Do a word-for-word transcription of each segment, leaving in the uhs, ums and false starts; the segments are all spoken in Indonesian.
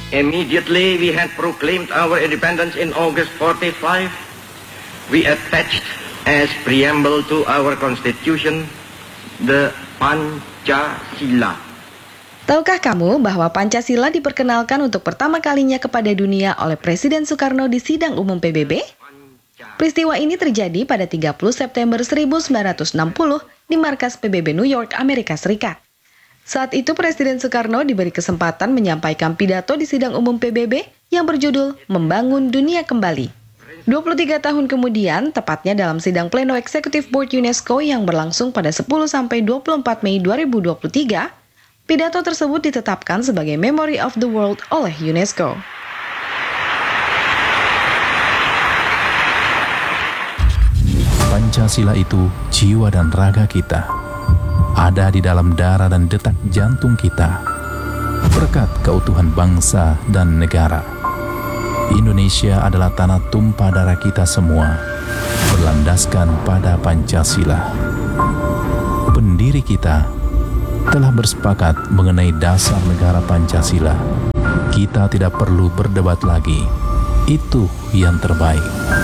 Immediately we had proclaimed our independence in August forty-five, we attached as preamble to our constitution the Pancasila. Tahukah kamu bahwa Pancasila diperkenalkan untuk pertama kalinya kepada dunia oleh Presiden Soekarno di sidang umum P B B? Peristiwa ini terjadi pada tiga puluh September seribu sembilan ratus enam puluh di markas P B B New York, Amerika Serikat. Saat itu Presiden Soekarno diberi kesempatan menyampaikan pidato di sidang umum P B B yang berjudul Membangun Dunia Kembali. dua puluh tiga tahun kemudian, tepatnya dalam sidang pleno Executive Board UNESCO yang berlangsung pada sepuluh sampai dua puluh empat Mei dua ribu dua puluh tiga, pidato tersebut ditetapkan sebagai Memory of the World oleh UNESCO. Pancasila itu jiwa dan raga kita. Ada di dalam darah dan detak jantung kita. Berkat keutuhan bangsa dan negara. Indonesia adalah tanah tumpah darah kita semua, berlandaskan pada Pancasila. Pendiri kita telah bersepakat mengenai dasar negara Pancasila. Kita tidak perlu berdebat lagi. Itu yang terbaik.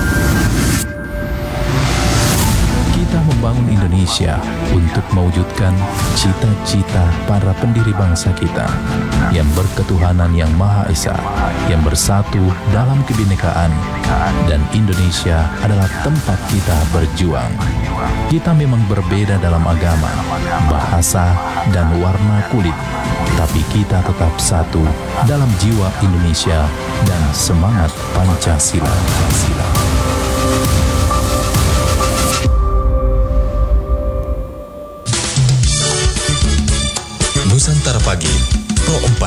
Kita membangun Indonesia untuk mewujudkan cita-cita para pendiri bangsa kita yang berketuhanan yang Maha Esa, yang bersatu dalam kebinekaan, dan Indonesia adalah tempat kita berjuang. Kita memang berbeda dalam agama, bahasa, dan warna kulit, tapi kita tetap satu dalam jiwa Indonesia dan semangat Pancasila. Pancasila. Nusantara Pagi, Pro empat.